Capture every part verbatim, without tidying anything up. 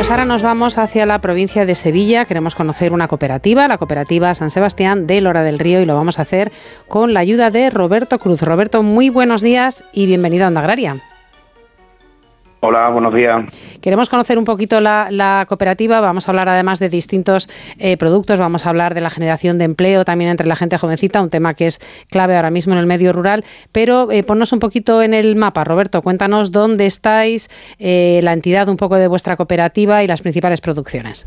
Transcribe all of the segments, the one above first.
Pues ahora nos vamos hacia la provincia de Sevilla. Queremos conocer una cooperativa, la cooperativa San Sebastián de Lora del Río, y lo vamos a hacer con la ayuda de Roberto Cruz. Roberto, muy buenos días y bienvenido a Onda Agraria. Hola, buenos días. Queremos conocer un poquito la, la cooperativa. Vamos a hablar además de distintos eh, productos. Vamos a hablar de la generación de empleo también entre la gente jovencita, un tema que es clave ahora mismo en el medio rural. Pero eh, ponnos un poquito en el mapa, Roberto. Cuéntanos dónde estáis, eh, la entidad un poco de vuestra cooperativa y las principales producciones.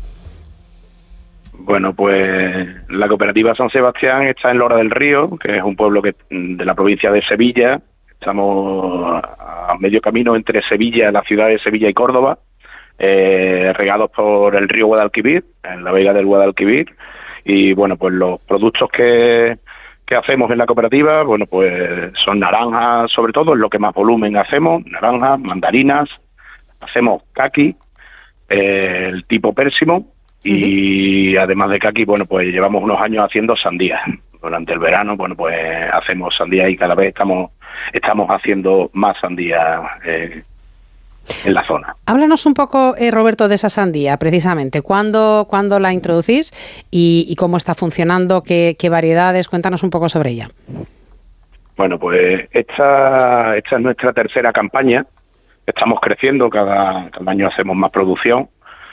Bueno, pues la cooperativa San Sebastián está en Lora del Río, que es un pueblo que de la provincia de Sevilla. Estamos a medio camino entre Sevilla, la ciudad de Sevilla y Córdoba, eh, regados por el río Guadalquivir, en la vega del Guadalquivir. Y bueno, pues los productos que, que hacemos en la cooperativa, bueno, pues son naranjas, sobre todo, es lo que más volumen hacemos, naranjas, mandarinas, hacemos caqui, eh, el tipo pérsimo, y uh-huh. además de caqui, bueno, pues llevamos unos años haciendo sandías. Durante el verano, bueno, pues hacemos sandía y cada vez estamos estamos haciendo más sandía eh, en la zona. Háblanos un poco, eh, Roberto, de esa sandía, precisamente. ¿Cuándo, cuándo la introducís y, y cómo está funcionando? ¿Qué, qué variedades? Cuéntanos un poco sobre ella. Bueno, pues esta, esta es nuestra tercera campaña. Estamos creciendo, cada, cada año hacemos más producción.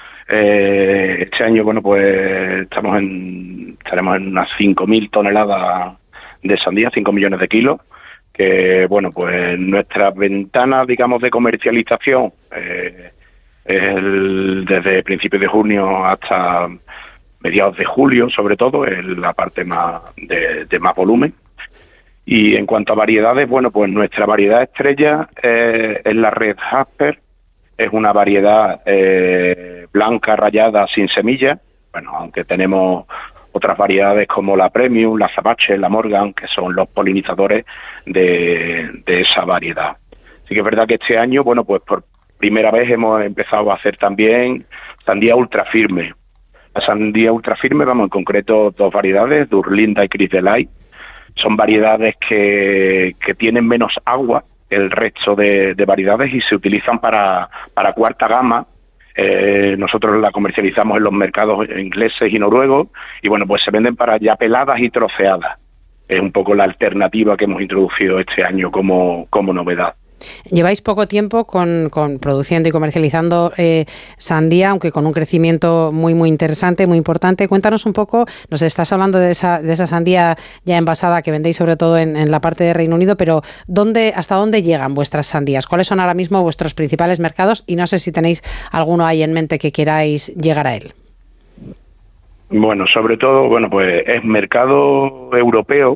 Eh, este año, bueno, pues estamos en, estaremos en unas cinco mil toneladas de sandía, cinco millones de kilos, que, bueno, pues nuestra ventana, digamos, de comercialización eh, es el, desde principios de junio hasta mediados de julio, sobre todo, es la parte más de, de más volumen. Y en cuanto a variedades, bueno, pues nuestra variedad estrella eh, es la Red Jasper. Es una variedad eh, blanca rayada sin semilla, bueno, aunque tenemos otras variedades como la Premium, la Zabache, la Morgan, que son los polinizadores de, de esa variedad. Así que es verdad que este año, bueno, pues por primera vez hemos empezado a hacer también sandía ultra firme. La sandía ultra firme, vamos, en concreto dos variedades, Durlinda y Cris de Light. Son variedades que, que tienen menos agua el resto de, de variedades y se utilizan para, para cuarta gama. Eh, nosotros la comercializamos en los mercados ingleses y noruegos y bueno, pues se venden para ya peladas y troceadas. Es un poco la alternativa que hemos introducido este año como, como novedad. Lleváis poco tiempo con, con produciendo y comercializando eh, sandía, aunque con un crecimiento muy muy interesante, muy importante. Cuéntanos un poco, nos estás hablando de esa, de esa sandía ya envasada que vendéis sobre todo en, en la parte de Reino Unido, pero ¿dónde, hasta dónde llegan vuestras sandías? ¿Cuáles son ahora mismo vuestros principales mercados? Y no sé si tenéis alguno ahí en mente que queráis llegar a él. Bueno, sobre todo, bueno, pues es mercado europeo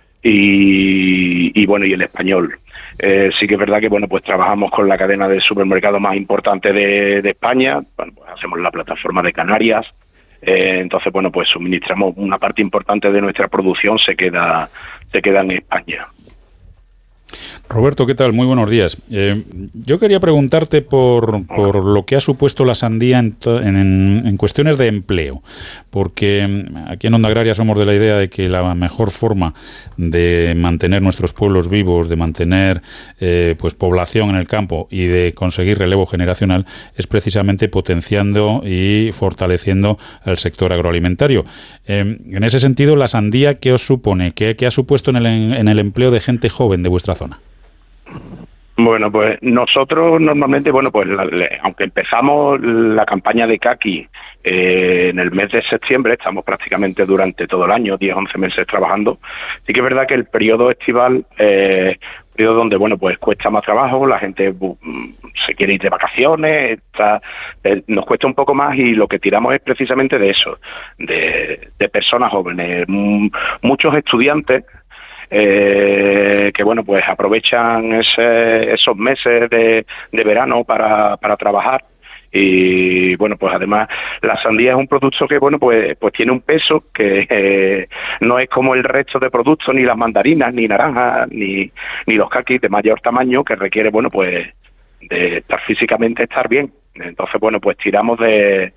y, y bueno, y el español. Eh, sí que es verdad que bueno, pues trabajamos con la cadena de supermercados más importante de, de España. Bueno, pues hacemos la plataforma de Canarias. Eh, entonces, bueno, pues suministramos una parte importante de nuestra producción se queda se queda en España. Roberto, ¿qué tal? Muy buenos días. Eh, yo quería preguntarte por, por lo que ha supuesto la sandía en, to, en, en cuestiones de empleo, porque aquí en Onda Agraria somos de la idea de que la mejor forma de mantener nuestros pueblos vivos, de mantener eh, pues población en el campo y de conseguir relevo generacional es precisamente potenciando y fortaleciendo el sector agroalimentario. Eh, en ese sentido, la sandía, ¿qué os supone? ¿Qué, qué ha supuesto en el, en el empleo de gente joven de vuestra zona? Bueno, pues nosotros normalmente, bueno, pues la, le, aunque empezamos la campaña de caqui eh, en el mes de septiembre, estamos prácticamente durante todo el año, diez, once meses trabajando, sí que es verdad que el periodo estival, eh, periodo donde, bueno, pues cuesta más trabajo, la gente uh, se quiere ir de vacaciones, está, eh, nos cuesta un poco más y lo que tiramos es precisamente de eso, de, de personas jóvenes, m- muchos estudiantes, Eh, que bueno, pues aprovechan ese, esos meses de, de verano para, para trabajar. Y bueno, pues además la sandía es un producto que bueno, pues pues tiene un peso que eh, no es como el resto de productos, ni las mandarinas, ni naranjas, ni, ni los caquis de mayor tamaño, que requiere bueno, pues de estar físicamente estar bien. Entonces bueno, pues tiramos de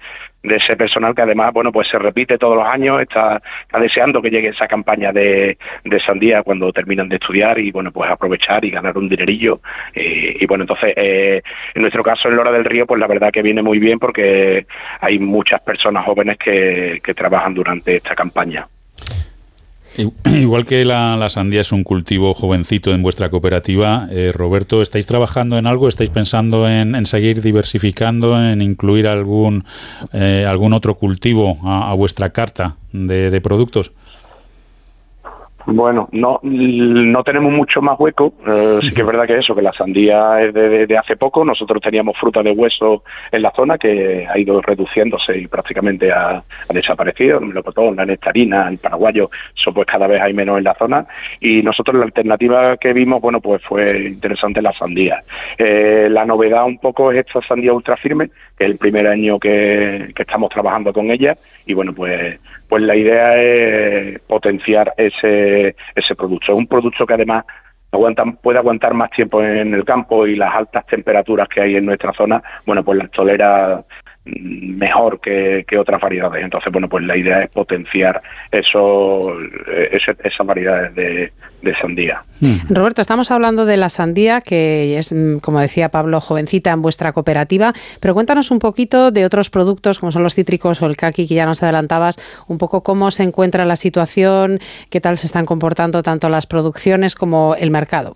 de ese personal que además, bueno, pues se repite todos los años, está, está deseando que llegue esa campaña de, de sandía cuando terminan de estudiar y, bueno, pues aprovechar y ganar un dinerillo. Eh, y, bueno, entonces, eh, en nuestro caso, en Lora del Río, pues la verdad que viene muy bien porque hay muchas personas jóvenes que, que trabajan durante esta campaña. Igual que la, la sandía es un cultivo jovencito en vuestra cooperativa, eh, Roberto, ¿estáis trabajando en algo? ¿Estáis pensando en, en seguir diversificando, en incluir algún eh, algún otro cultivo a, a vuestra carta de, de productos? Bueno, no no tenemos mucho más hueco. Eh, sí que es verdad que eso, que la sandía es de, de, de hace poco. Nosotros teníamos fruta de hueso en la zona que ha ido reduciéndose y prácticamente ha, ha desaparecido. El melocotón, la nectarina, el paraguayo, eso pues cada vez hay menos en la zona. Y nosotros la alternativa que vimos, bueno, pues fue interesante la sandía. Eh, la novedad un poco es esta sandía ultra firme, que es el primer año que, que estamos trabajando con ella. Y bueno, pues pues la idea es potenciar ese ese producto. Es un producto que además aguanta, puede aguantar más tiempo en el campo y las altas temperaturas que hay en nuestra zona, bueno, pues las tolera mejor que, que otras variedades. Entonces, bueno, pues la idea es potenciar eso, ese, esas variedades de, de sandía. Roberto, estamos hablando de la sandía, que es, como decía Pablo, jovencita en vuestra cooperativa, pero cuéntanos un poquito de otros productos como son los cítricos o el caqui, que ya nos adelantabas, un poco cómo se encuentra la situación, qué tal se están comportando tanto las producciones como el mercado.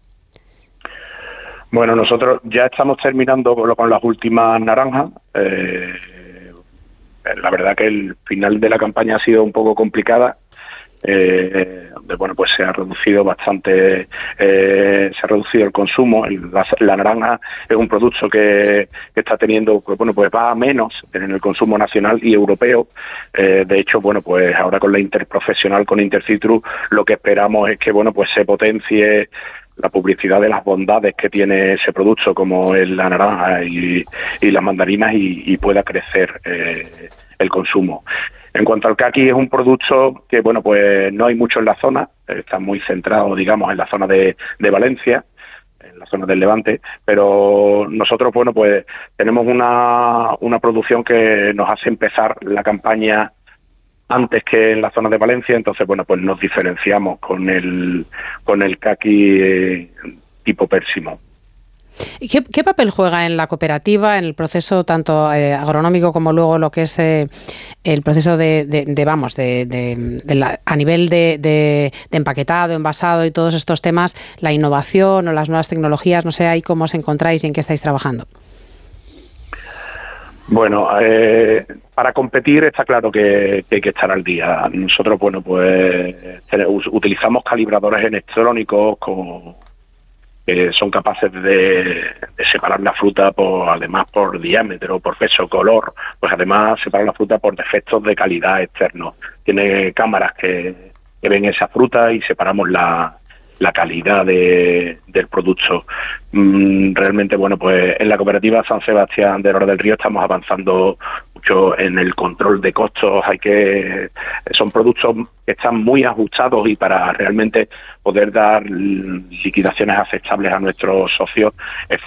Bueno, nosotros ya estamos terminando con las últimas naranjas. Eh, la verdad que el final de la campaña ha sido un poco complicada. Eh, donde bueno pues se ha reducido bastante, eh, se ha reducido el consumo. La, la naranja es un producto que, que está teniendo, pues bueno pues va a menos en el consumo nacional y europeo. Eh, de hecho, bueno pues ahora con la interprofesional, con Intercitrus, lo que esperamos es que bueno pues se potencie la publicidad de las bondades que tiene ese producto, como es la naranja y, y las mandarinas, y, y pueda crecer eh, el consumo. En cuanto al caqui, es un producto que, bueno, pues no hay mucho en la zona, está muy centrado, digamos, en la zona de, de Valencia, en la zona del Levante, pero nosotros, bueno, pues tenemos una, una producción que nos hace empezar la campaña antes que en la zona de Valencia. Entonces, bueno, pues nos diferenciamos con el con el caqui eh, tipo pérsimo. ¿Y qué, qué papel juega en la cooperativa, en el proceso tanto eh, agronómico como luego lo que es eh, el proceso de, de, de vamos, de, de, de la, a nivel de, de, de empaquetado, envasado y todos estos temas, la innovación o las nuevas tecnologías? No sé ahí cómo os encontráis y en qué estáis trabajando. Bueno, eh, para competir está claro que, que hay que estar al día. Nosotros, bueno, pues utilizamos calibradores electrónicos con, que son capaces de, de separar la fruta, por, además por diámetro, por peso, color, pues además separar la fruta por defectos de calidad externos. Tiene cámaras que, que ven esa fruta y separamos la la calidad de, del producto. Mm, realmente, bueno, pues en la cooperativa San Sebastián de Lora del Río estamos avanzando mucho en el control de costos. Hay que son productos que están muy ajustados, y para realmente poder dar liquidaciones aceptables a nuestros socios es